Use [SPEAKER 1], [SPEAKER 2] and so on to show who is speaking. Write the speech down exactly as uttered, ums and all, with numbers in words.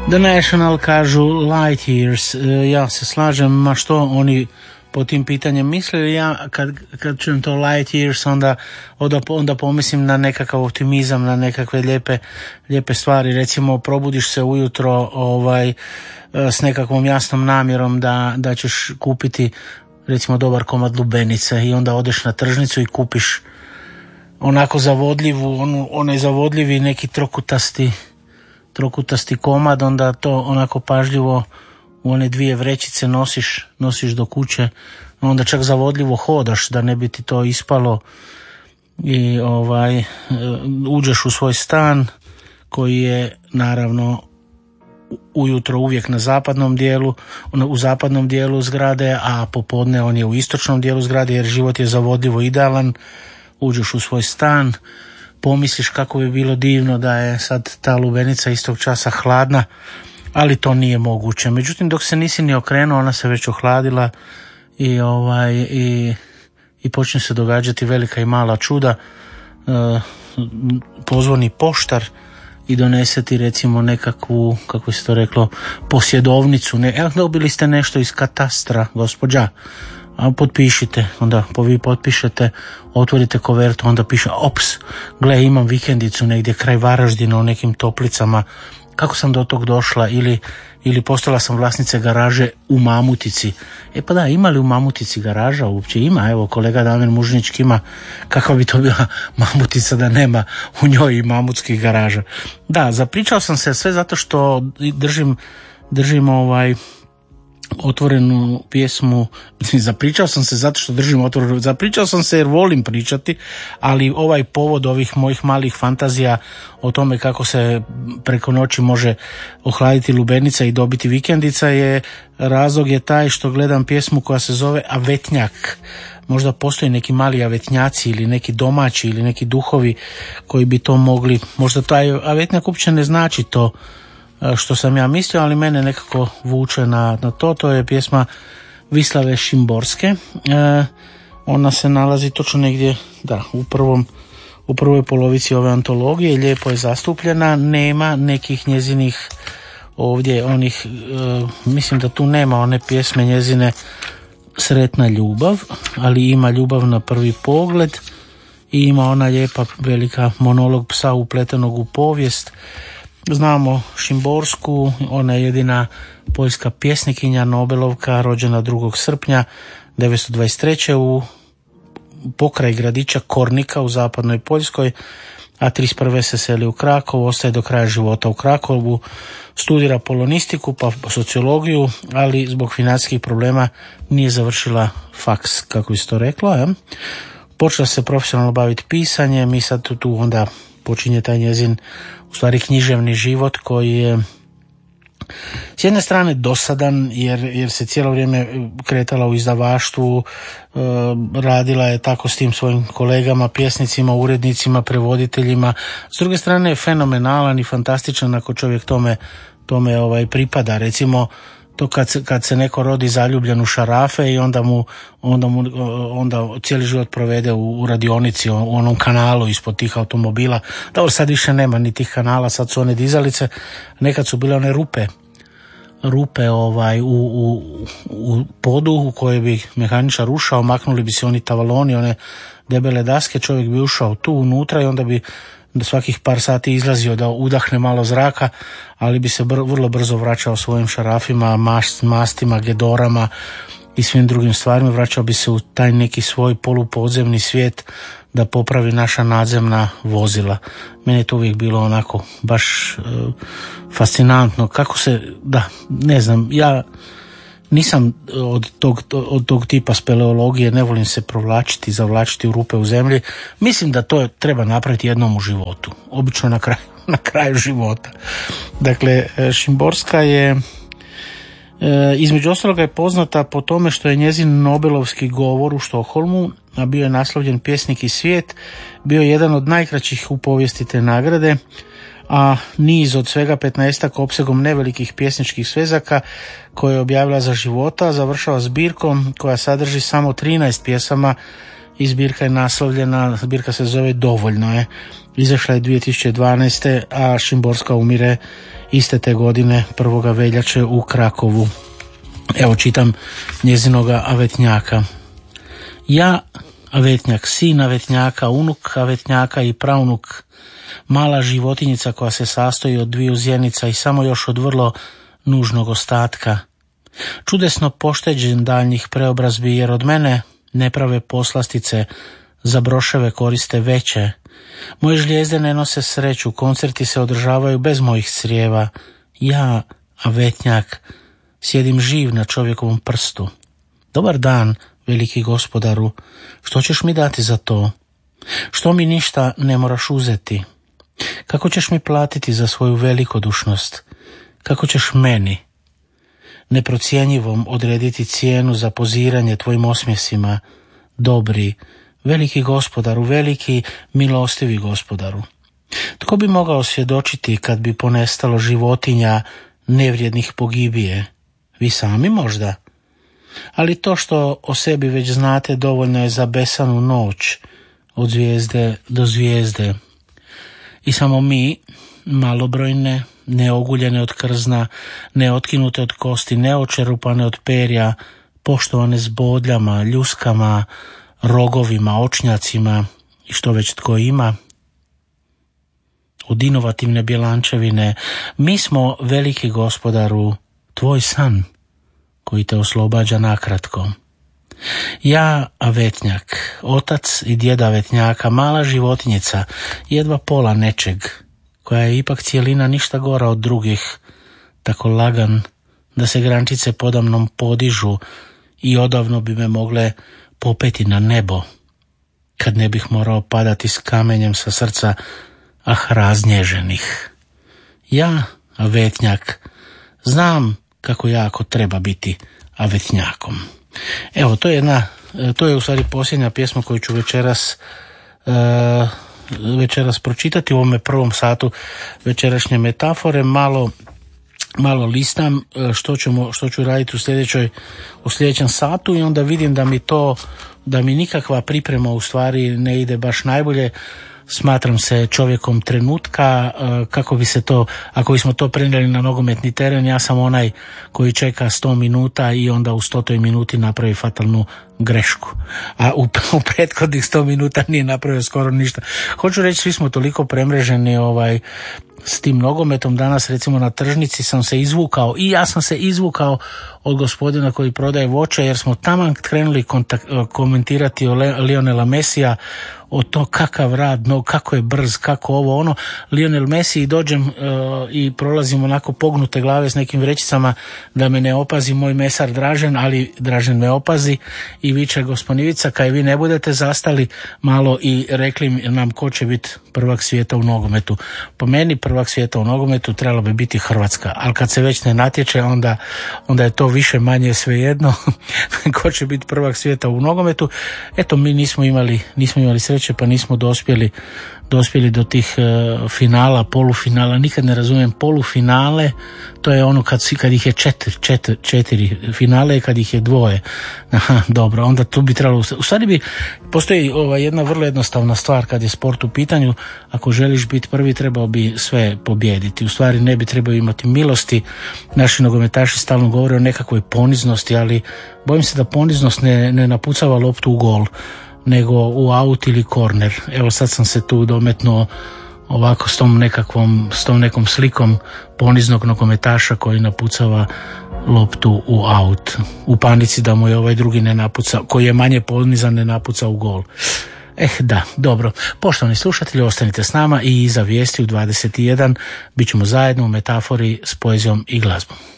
[SPEAKER 1] The National kažu light years, ja se slažem, ma što oni po tim pitanjem misle. Ja kad, kad čujem to light years onda, onda, onda pomislim na nekakav optimizam, na nekakve lijepe, lijepe stvari. Recimo probudiš se ujutro ovaj, s nekakvom jasnom namjerom da, da ćeš kupiti recimo dobar komad lubenice i onda odeš na tržnicu i kupiš onako zavodljivu, onu, onaj zavodljivi neki trokutasti trokutasti komad, onda to onako pažljivo u one dvije vrećice nosiš, nosiš do kuće, onda čak zavodljivo hodaš da ne bi ti to ispalo i ovaj uđeš u svoj stan koji je naravno ujutro uvijek na zapadnom dijelu, u zapadnom dijelu zgrade, a popodne on je u istočnom dijelu zgrade jer život je zavodljivo idealan. Uđeš u svoj stan, pomisliš kako bi bilo divno da je sad ta lubenica istog časa hladna, ali to nije moguće. Međutim, dok se nisi ni okrenuo, ona se već ohladila i, ovaj, i, i počne se događati velika i mala čuda. E, pozvoni poštar i donese ti recimo nekakvu, kako se to reklo, posjedovnicu. Ne, evo, dobili ste nešto iz katastra, gospođa. A potpišite, onda po vi potpišete, otvorite kovertu, onda piše ops, gle, imam vikendicu negdje kraj Varaždina u nekim toplicama, kako sam do tog došla, ili, ili postala sam vlasnica garaže u Mamutici. E pa da, ima li u Mamutici garaža uopće? Ima, evo kolega Damir Mužnički ima, kakva bi to bila Mamutica da nema u njoj i mamutskih garaža. Da, zapričao sam se sve zato što držim, držim ovaj otvorenu pjesmu, zapričao sam se zato što držim otvorenu, zapričao sam se jer volim pričati, ali ovaj povod ovih mojih malih fantazija o tome kako se preko noći može ohladiti lubenica i dobiti vikendica je, razlog je taj što gledam pjesmu koja se zove Avetnjak. Možda postoji neki mali avetnjaci ili neki domaći ili neki duhovi koji bi to mogli, možda taj avetnjak uopće ne znači to što sam ja mislio, ali mene nekako vuče na, na to. To je pjesma Vislave Šimborske. E, ona se nalazi točno negdje, da, u prvom, u prvoj polovici ove antologije, lijepo je zastupljena, nema nekih njezinih ovdje onih, e, mislim da tu nema one pjesme njezine Sretna ljubav, ali ima Ljubav na prvi pogled i ima ona lijepa velika monolog psa upletenog u povijest. Znamo Šimborsku, ona je jedina poljska pjesnikinja, Nobelovka, rođena drugog srpnja devetsto dvadeset treće u pokraj gradića Kornika u zapadnoj Poljskoj, a trideset prve se seli u Krakov, ostaje do kraja života u Krakovu, studira polonistiku pa sociologiju, ali zbog financijskih problema nije završila faks, kako bi se to reklo. Ja? Počela se profesionalno baviti pisanjem i sad tu onda počinje taj njezin u stvari književni život koji je s jedne strane dosadan jer, jer se cijelo vrijeme kretala u izdavaštvu, e, radila je tako s tim svojim kolegama, pjesnicima, urednicima, prevoditeljima. S druge strane je fenomenalan i fantastičan ako čovjek tome, tome ovaj, pripada. Recimo to kad se, kad se neko rodi zaljubljen u šarafe i onda mu, onda mu onda cijeli život provede u, u radionici, u onom kanalu ispod tih automobila. Dobro, sad više nema ni tih kanala, sad su one dizalice, nekad su bile one rupe rupe ovaj u, u, u podu u koje bi mehaničar ušao, maknuli bi se oni tavaloni, one debele daske, čovjek bi ušao tu unutra i onda bi da svakih par sati izlazio da udahne malo zraka, ali bi se br- vrlo brzo vraćao svojim šarafima, mast, mastima, gedorama i svim drugim stvarima. Vraćao bi se u taj neki svoj polupodzemni svijet da popravi naša nadzemna vozila. Meni je to uvijek bilo onako baš uh, fascinantno. Kako se, da, ne znam, ja nisam od tog, od tog tipa speleologije, ne volim se provlačiti, zavlačiti u rupe u zemlji. Mislim da to treba napraviti jednom u životu, obično na kraju, na kraju života. Dakle, Šimborska je između ostaloga je poznata po tome što je njezin Nobelovski govor u Štokholmu, a bio je naslovljen Pjesnik i svijet, bio je jedan od najkraćih u povijesti te nagrade, a niz od svega petnaestak opsegom nevelikih pjesničkih svezaka koje je objavila za života završava zbirkom koja sadrži samo trinaest pjesama i zbirka je naslovljena, zbirka se zove Dovoljno je. Izašla je dvije tisuće dvanaeste. a Šimborska umire iste te godine prvoga veljače u Krakovu. Evo čitam njezinoga Avetnjaka. Ja, Avetnjak, sin Avetnjaka, unuk Avetnjaka i praunuk, mala životinjica koja se sastoji od dviju zjenica i samo još od vrlo nužnog ostatka. Čudesno pošteđen daljnjih preobrazbi, jer od mene ne prave poslastice, za broševe koriste veće. Moje žlijezde ne nose sreću, koncerti se održavaju bez mojih crijeva. Ja, Avetnjak, sjedim živ na čovjekovom prstu. Dobar dan, veliki gospodaru, što ćeš mi dati za to? Što mi ništa ne moraš uzeti? Kako ćeš mi platiti za svoju velikodušnost? Kako ćeš meni, neprocjenjivom, odrediti cijenu za poziranje tvojim osmjesima? Dobri, veliki gospodaru, veliki, milostivi gospodaru. Tko bi mogao svjedočiti kad bi ponestalo životinja nevrijednih pogibije? Vi sami možda? Ali to što o sebi već znate dovoljno je za besanu noć, od zvijezde do zvijezde. I samo mi, malobrojne, neoguljene od krzna, neotkinute od kosti, neočerupane od perja, poštovane s bodljama, ljuskama, rogovima, očnjacima i što već tko ima, od inovativne bjelančevine, mi smo, veliki gospodaru, tvoj san koji te oslobađa nakratko. Ja, Avetnjak, otac i djeda Avetnjaka, mala životinjica, jedva pola nečeg, koja je ipak cijelina ništa gora od drugih, tako lagan da se grančice podamnom podižu i odavno bi me mogle popeti na nebo, kad ne bih morao padati s kamenjem sa srca, ah, raznježenih. Ja, Avetnjak, znam kako jako treba biti Avetnjakom. Evo, to je jedna, to je u stvari posljednja pjesma koju ću večeras uh, večeras pročitati u ovome prvom satu večerašnje metafore. Malo malo listam što ćemo, što ću raditi u sljedećoj u sljedećem satu i onda vidim da mi to da mi nikakva priprema u stvari ne ide baš najbolje. Smatram se čovjekom trenutka, kako bi se to, ako bismo to prenijeli na nogometni teren, ja sam onaj koji čeka sto minuta i onda u stotoj minuti napravi fatalnu grešku. A u, u prethodnih sto minuta nije napravio skoro ništa. Hoću reći, svi smo toliko premreženi ovaj, s tim nogometom. Danas recimo na tržnici sam se izvukao i ja sam se izvukao od gospodina koji prodaje voće, jer smo taman krenuli kontakt, komentirati o Lionela Messija, o to kakav rad, no, kako je brz, kako ovo ono. Lionel Messi, i dođem uh, i prolazim onako pognute glave s nekim vrećicama da me ne opazi moj mesar Dražen, ali Dražen me opazi i viče: gospodin Ivica, kaj vi ne budete zastali malo i rekli nam ko će biti prvak svijeta u nogometu. Po meni prvak svijeta u nogometu trebalo bi biti Hrvatska, ali kad se već ne natječe, onda, onda je to više manje svejedno ko će biti prvak svijeta u nogometu. Eto, mi nismo imali, nismo imali sreće, pa nismo dospjeli dospjeli do tih uh, finala, polufinala. Nikad ne razumijem polufinale, to je ono kad, kad ih je četiri, četiri, četiri finale, kad ih je dvoje. Aha, dobro, onda tu bi trebalo, u stvari bi, postoji ova jedna vrlo jednostavna stvar kad je sport u pitanju: ako želiš biti prvi, trebao bi sve pobijediti. U stvari ne bi trebao imati milosti. Naši nogometaši stalno govore o nekakvoj poniznosti, ali bojim se da poniznost ne, ne napucava loptu u gol, nego u aut ili korner. Evo, sad sam se tu dometnuo ovako s tom nekakvom, s tom nekom slikom poniznog nogometaša koji napucava loptu u aut, u panici da mu je ovaj drugi ne napuca, koji je manje ponizan, ne napuca u gol. Eh da, dobro. Poštovani slušatelji, ostanite s nama i iza vijesti u dvadeset jedan bit ćemo zajedno u metafori s poezijom i glazbom.